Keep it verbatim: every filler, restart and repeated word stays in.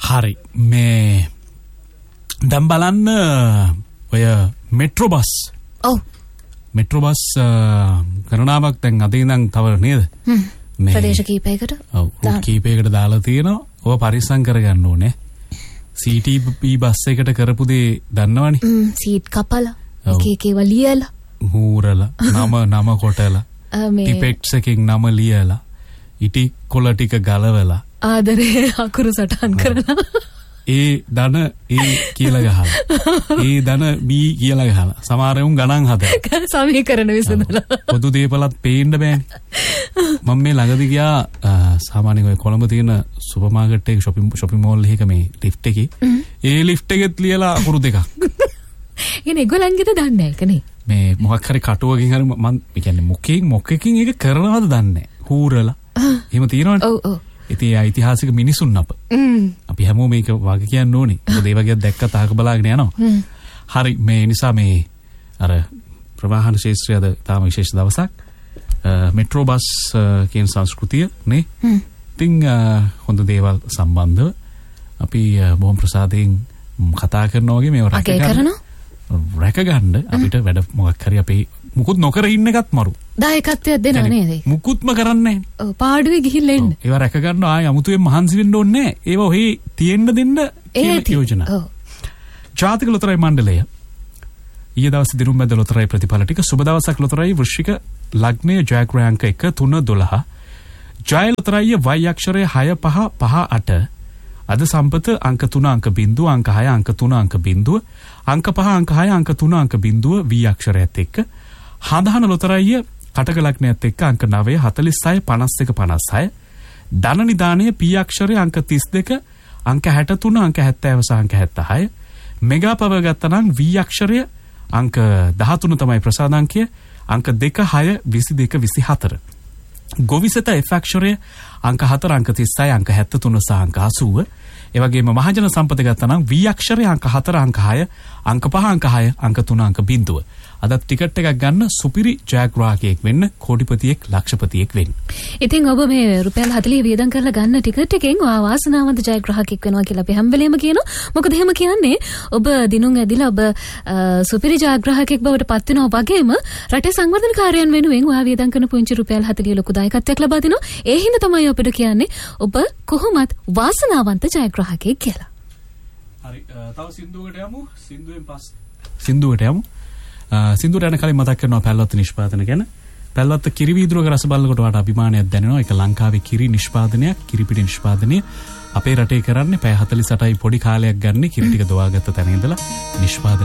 හරි මේ දැන් බලන්න ඔය මෙට්‍රෝ බස්. ඔව්. මෙට්‍රෝ බස් ගණනාවක් දැන් අද ඉඳන් තව නේද? හ්ම්. ප්‍රදේශ කීපයකට. ඔව්. කීපයකට දාලා තියෙනවා. ඔය පරිස්සම් කරගන්න ඕනේ. සී ටී පී බස් එකට කරපු දේ දන්නවනේ. හ්ම්. සීට් කපලා. එක එක ඒවා ලියලා. මූරලා. නම නම කොටලා. ටිපෙක්ස් එකකින් නම ලියලා. ඉටි කොළ ටික ගලවලා. ආදරේ අකුරු සටහන් කරලා. ඒ ධන ඒ කියලා ගහලා. ඒ ධන බී කියලා ගහලා. සමහර උන් ගණන් හදලා. සමීකරණ විසඳලා. පොදු දේපලත් පේන්න බෑනේ. මම මේ ළඟදී ගියා සාමාන්‍යයෙන් ඔය කොළඹ තියෙන සුපර් මාකට් එකේ shopping shopping mall එකක මේ ලිෆ්ට් එකේ. ඒ ලිෆ්ට් එකෙත් ලියලා අකුරු දෙකක්. එනේ ඒගොල්ලන්ගෙද දන්නේ නැහැ කනේ. මේ මොකක් හරි කටුවකින් හරි මම කියන්නේ මොකෙන් මොකකින් ඒක කරනවද දන්නේ නැහැ. හූරලා. එහෙම තියෙනවනේ. ඔව් ඔව්. ඉතින් ඓතිහාසික මිනිසුන් අප. අපි හැමෝම මේක වගේ කියන්න ඕනේ. මොකද ඒ වගේ දැක්කත් අහක බලාගෙන යනවා. හරි මේ නිසා මේ අර ප්‍රවාහන ශාස්ත්‍රයද තාම විශේෂ දවසක්. මෙට්‍රෝ බස් කියන සංස්කෘතිය නේ. ඉතින් හොඳ දේවල් සම්බන්ධව අපි බොහොම ප්‍රසාදයෙන් කතා කරනවා වගේ මේව රැක ගන්න. රැක ගන්න අපිට වැඩ මොකක් හරි අපේ මුකුත් නොකර ඉන්න එකත් මරු. දායකත්වයක් දෙනවා නේද? මුකුත්ම කරන්නේ නැහැ. ඔව් පාඩුවේ ගිහිල්ලා එන්න. ඒවා රැක ගන්න ආය අමුතුවෙන් මහන්සි වෙන්න ඕනේ නැහැ. ඒවා ඔහි තියෙන්න දෙන්න කියන යෝජනා. ඔව්. ජාතික ලොතරැයි මණ්ඩලය ඊයේ දවසේ දිනුම් මැද ලොතරැයි ප්‍රතිඵල ටික සුබ දවසක් ලොතරැයි වෘශ්චික ලග්නයේ ජයග්‍රාහක එක තුන දොළහ. ජය ලොතරැයි වයි අක්ෂරය හය පහ පහ අට. අද සම්පත අංක තුන අංක බිංදුව අංක හය අංක තුන අංක බිංදුව අංක පහ අංක හය අංක තුන අංක බිංදුව වී අක්ෂරයත් එක්ක. හඳහන ලොතරැයි කටක ලග්නයත් එක්ක අංක නවය හතළිස් හය පනස් දෙක පනස් හය. ධන නිදානයේ පී අක්ෂරය අංක තිස් දෙක අංක හැට තුන අංක හැත්තෑව සහ අංක හැත්තහය. මෙගා පව ගත්තනම් වී අක්ෂරය අංක දහතුන තමයි ප්‍රසාදාංකය අංක දෙක හය විසි දෙක විසි හතර. ගොවිසත එෆ් අක්ෂරය අංක හතර අංක තිස්සයි අංක හැත්තතුන සහ අංක අසූව. ඒ වගේම මහජන සම්පත ගත්තනම් වී අක්ෂරය අංක හතර අංක හය අංක පහ අංක හය අංක තුන අංක බිංදුව. අද ටිකට් එකක් ගන්න සුපිරි ජයග්‍රාහකයෙක් වෙන්න කෝටිපතියෙක් ලක්ෂපතියෙක් වෙන්න. ඉතින් ඔබ මේ රුපියල් හතළිහ වියදම් කරලා ගන්න ටිකට් එකෙන් ඔයා වාසනාවන්ත ජයග්‍රාහකයෙක් වෙනවා කියලා අපි හැම වෙලේම කියනවා. මොකද එහෙම කියන්නේ ඔබ දිනුම් ඇදිලා ඔබ සුපිරි ජයග්‍රාහකයෙක් බවට පත් වෙනවා වගේම රටේ සංවර්ධන කාර්යයන් වෙනුවෙන් ඔයා වියදම් කරන පුංචි රුපියල් හතළිහ ලොකු දායකත්වයක් ලබා දෙනවා. ඒ හින්දා තමයි අපිට කියන්නේ ඔබ කොහොමත් වාසනාවන්ත ජයග්‍රාහකයෙක් කියලා. හරි තව සින්දුවකට යමු. සින්දුවෙන් පස්සේ සින්දුවට යමු. සින්දුවට යන කලින් මතක් කරනවා පැල්ලොත් නිෂ්පාදන ගැන. පැල්ලොත් කිරි වීදුරුවක රස බලනකොට වාට අභිමානයක් දැනෙනවා. ඒක ලංකාවේ කිරි නිෂ්පාදනයක්, කිරිපිටි නිෂ්පාදනය. අපේ රටේ කරන්නේ පැය හතළිස් අටයි පොඩි කාලයක් ගන්න කිරි ටික දවාගත්ත තැන ඉඳලා නිෂ්පාදනය